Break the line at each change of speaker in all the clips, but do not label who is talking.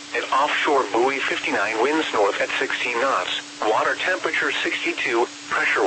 At offshore buoy 59, winds north at 16 knots, water temperature 62, pressure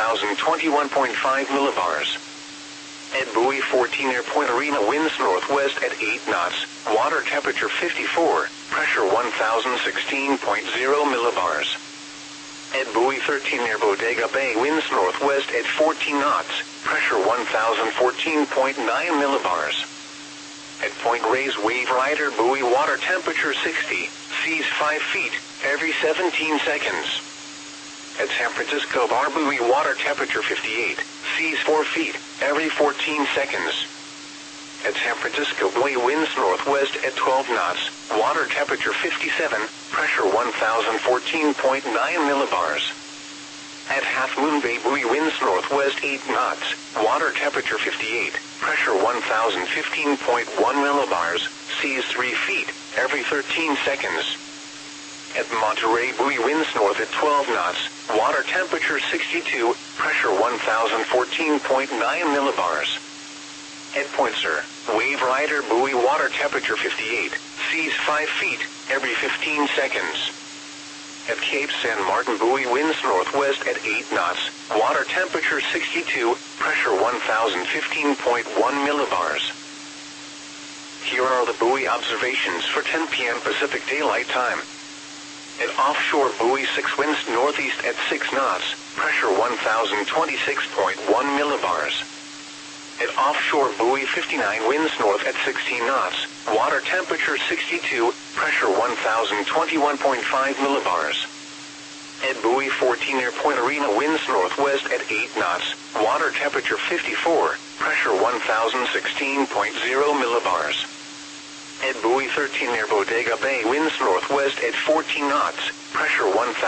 1021.5 millibars. At buoy 14 near Point Arena, winds northwest at 8 knots, water temperature 54, pressure 1016.0 millibars. At buoy 13 near Bodega Bay, winds northwest at 14 knots, pressure 1014.9 millibars. At Point Reyes Wave Rider buoy, water temperature 60, seas 5 feet, every 17 seconds. At San Francisco Bar buoy, water temperature 58, seas 4 feet, every 14 seconds. At San Francisco buoy, winds northwest at 12 knots, water temperature 57, pressure 1014.9 millibars. At Half Moon Bay buoy, winds northwest 8 knots, water temperature 58, pressure 1015.1 millibars, seas 3 feet, every 13 seconds. At Monterey buoy, winds north at 12 knots, water temperature 62, pressure 1014.9 millibars. At Point Sur, Wave Rider buoy, water temperature 58, seas 5 feet, every 15 seconds. At Cape San Martin buoy, winds northwest at 8 knots, water temperature 62, pressure 1015.1 millibars. Here are the buoy observations for 10 p.m. Pacific Daylight Time. At offshore buoy 6, winds northeast at 6 knots, pressure 1026.1 millibars. At offshore buoy 59, winds north at 16 knots, water temperature 62, pressure 1021.5 millibars. At buoy 14 near Point Arena, winds northwest at 8 knots, water temperature 54, pressure 1016.0 millibars. At buoy 13 near Bodega Bay, winds northwest at 14 knots, pressure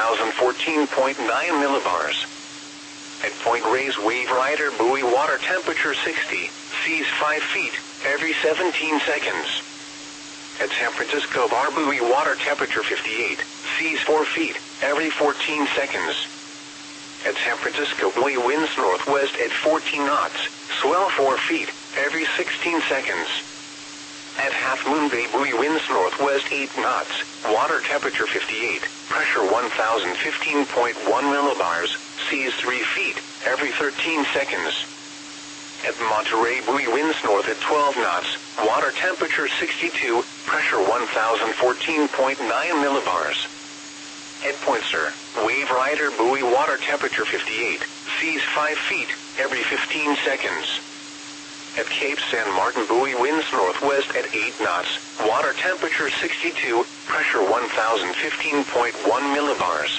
1014.9 millibars. At Point Reyes Wave Rider buoy, water temperature 60, seas 5 feet, every 17 seconds. At San Francisco Bar buoy, water temperature 58, seas 4 feet, every 14 seconds. At San Francisco buoy, winds northwest at 14 knots, swell 4 feet, every 16 seconds. At Half Moon Bay buoy, winds northwest 8 knots, water temperature 58, pressure 1015.1 millibars, seas 3 feet, every 13 seconds. At Monterey buoy, winds north at 12 knots, water temperature 62, pressure 1014.9 millibars. At Point Sur, Wave Rider buoy, water temperature 58, seas 5 feet, every 15 seconds. At Cape San Martin buoy, winds northwest at 8 knots, water temperature 62, pressure 1015.1 millibars.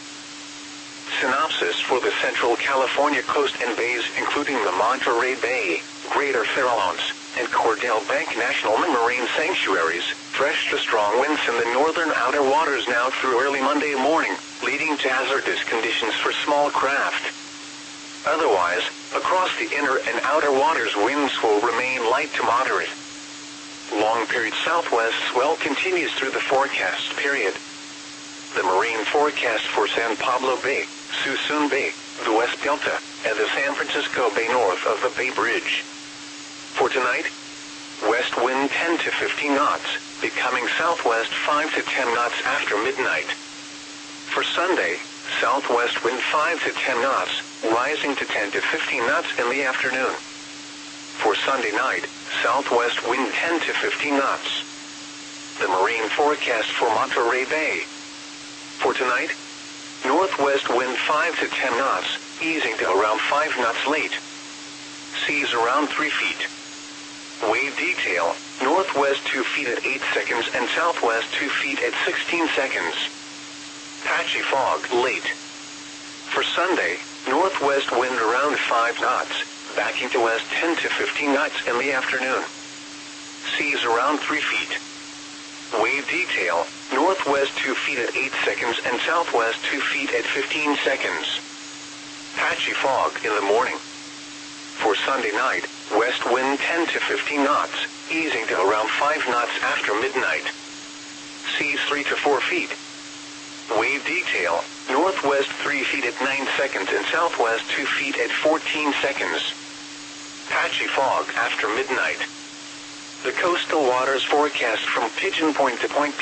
Synopsis for the Central California coast and bays, including the Monterey Bay, Greater Farallones, and Cordell Bank National Marine Sanctuaries, fresh to strong winds in the northern outer waters now through early Monday morning, leading to hazardous conditions for small craft. Otherwise, across the inner and outer waters, winds will remain light to moderate. Long-period southwest swell continues through the forecast period. The marine forecast for San Pablo Bay, Suisun Bay, the West Delta, and the San Francisco Bay north of the Bay Bridge. For tonight, west wind 10 to 15 knots, becoming southwest 5 to 10 knots after midnight. For Sunday, southwest wind 5 to 10 knots, rising to 10 to 15 knots in the afternoon. For Sunday night, southwest wind 10 to 15 knots. The marine forecast for Monterey Bay. For tonight, northwest wind 5 to 10 knots, easing to around 5 knots late. Seas around 3 feet. Wave detail, northwest 2 feet at 8 seconds and southwest 2 feet at 16 seconds. Patchy fog late. For Sunday, northwest wind around 5 knots, backing to west 10 to 15 knots in the afternoon. Seas around 3 feet. Wave detail, northwest 2 feet at 8 seconds and southwest 2 feet at 15 seconds. Patchy fog in the morning. For Sunday night, west wind 10 to 15 knots, easing to around 5 knots after midnight. Seas 3 to 4 feet. Wave detail, northwest 3 feet at 9 seconds and southwest 2 feet at 14 seconds. Patchy fog after midnight. The coastal waters forecast from Pigeon Point to Point